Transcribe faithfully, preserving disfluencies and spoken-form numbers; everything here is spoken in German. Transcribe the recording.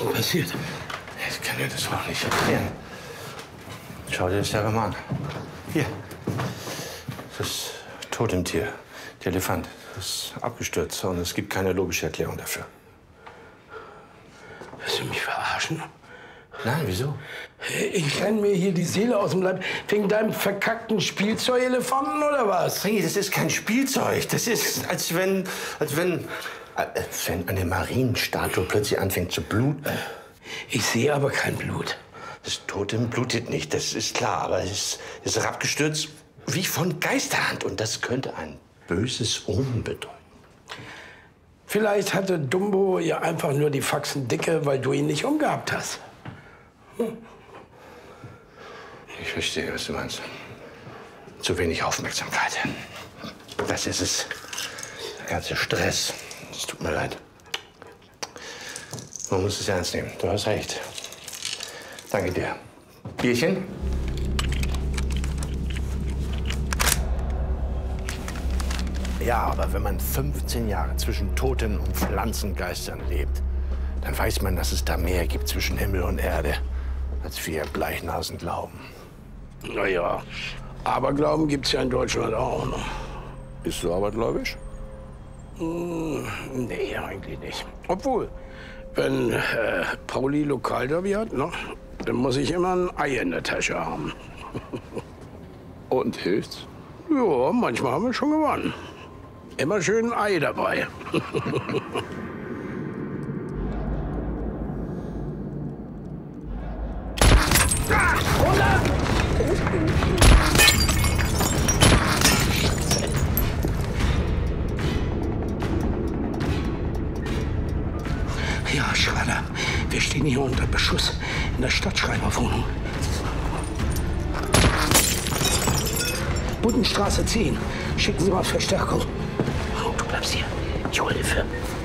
denn passiert? Ich kann dir das auch nicht erklären. Schau dir das selber mal an. Hier. Das Totemtier, der Elefant, das ist abgestürzt und es gibt keine logische Erklärung dafür. Willst du mich verarschen? Nein, wieso? Ich renn mir hier die Seele aus dem Leib wegen deinem verkackten Spielzeugelefanten oder was? Hey, das ist kein Spielzeug. Das ist, als wenn, als wenn, als wenn eine Marienstatue plötzlich anfängt zu bluten. Ich sehe aber kein Blut. Das Totem blutet nicht, das ist klar, aber es ist abgestürzt wie von Geisterhand und das könnte ein böses Omen bedeuten. Vielleicht hatte Dumbo ja einfach nur die Faxen dicke, weil du ihn nicht umgehabt hast. Hm. Ich verstehe, was du meinst. Zu wenig Aufmerksamkeit. Das ist es. Der ganze Stress. Es tut mir leid. Man muss es ernst nehmen. Du hast recht. Danke dir. Bierchen? Ja, aber wenn man fünfzehn Jahre zwischen Toten und Pflanzengeistern lebt, dann weiß man, dass es da mehr gibt zwischen Himmel und Erde, als wir Bleichnasen glauben. Na ja, Aberglauben gibt's ja in Deutschland auch, ne? Bist du abergläubisch? Hm, nee, eigentlich nicht. Obwohl, wenn äh, Pauli Lokalderby hat, ne, dann muss ich immer ein Ei in der Tasche haben. Und hilft's? Ja, manchmal haben wir schon gewonnen. Immer schön ein Ei dabei. Ja, Schrader, wir stehen hier unter Beschuss in der Stadtschreiberwohnung. Buddenstraße zehn. Schicken Sie mal Verstärkung. Oh, du bleibst hier. Ich hol Hilfe.